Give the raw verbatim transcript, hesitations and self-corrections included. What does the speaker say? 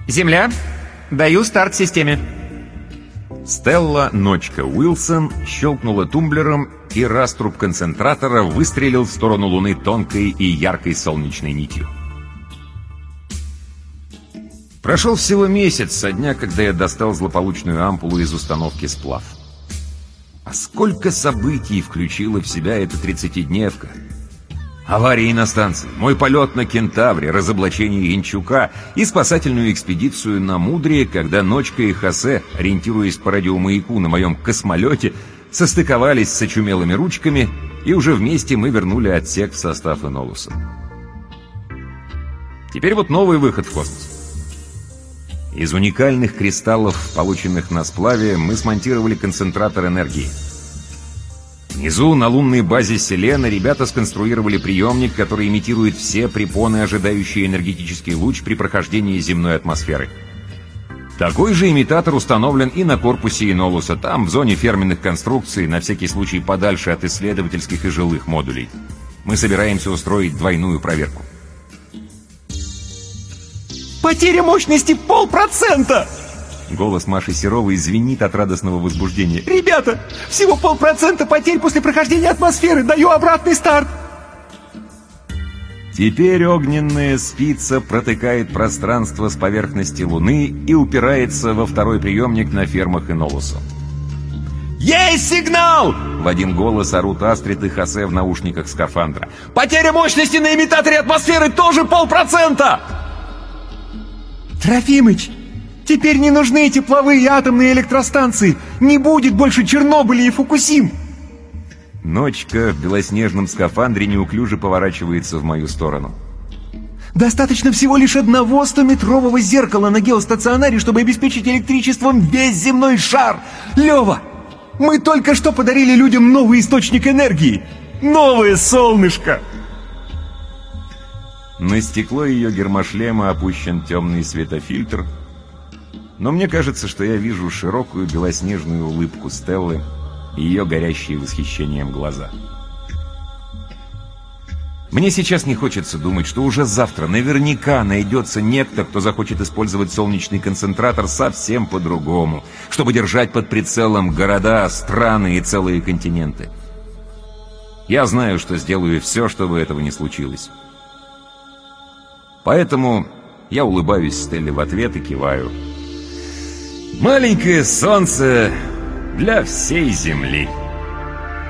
Земля, даю старт системе. Стелла Ночка Уилсон щелкнула тумблером, и раструб концентратора выстрелил в сторону Луны тонкой и яркой солнечной нитью. Прошел всего месяц со дня, когда я достал злополучную ампулу из установки «Сплав». А сколько событий включила в себя эта тридцатидневка! Аварии на станции, мой полет на Кентавре, разоблачение Янчука и спасательную экспедицию на Мудре, когда Ночка и Хосе, ориентируясь по радиомаяку на моем космолете, состыковались с очумелыми ручками, и уже вместе мы вернули отсек в состав Энолуса. Теперь вот новый выход в космос. Из уникальных кристаллов, полученных на сплаве, мы смонтировали концентратор энергии. Внизу, на лунной базе Селена, ребята сконструировали приемник, который имитирует все препоны, ожидающие энергетический луч при прохождении земной атмосферы. Такой же имитатор установлен и на корпусе Энолуса, там, в зоне ферменных конструкций, на всякий случай подальше от исследовательских и жилых модулей. Мы собираемся устроить двойную проверку. Потеря мощности полпроцента! Голос Маши Серовой звенит от радостного возбуждения. Ребята, всего полпроцента потерь после прохождения атмосферы. Даю обратный старт. Теперь огненная спица протыкает пространство с поверхности Луны и упирается во второй приемник на фермах Энолуса. Есть сигнал! В один голос орут Астрид и Хосе в наушниках скафандра. Потеря мощности на имитаторе атмосферы тоже полпроцента! Трофимыч, теперь не нужны тепловые атомные электростанции. Не будет больше Чернобыля и Фукусим. Ночка в белоснежном скафандре неуклюже поворачивается в мою сторону. Достаточно всего лишь одного стометрового зеркала на геостационаре, чтобы обеспечить электричеством весь земной шар. Лёва, мы только что подарили людям новый источник энергии. Новое солнышко. На стекло ее гермошлема опущен темный светофильтр, но мне кажется, что я вижу широкую белоснежную улыбку Стеллы и ее горящие восхищением глаза. Мне сейчас не хочется думать, что уже завтра наверняка найдется некто, кто захочет использовать солнечный концентратор совсем по-другому, чтобы держать под прицелом города, страны и целые континенты. Я знаю, что сделаю все, чтобы этого не случилось. Поэтому я улыбаюсь Стелле в ответ и киваю. Маленькое солнце для всей Земли.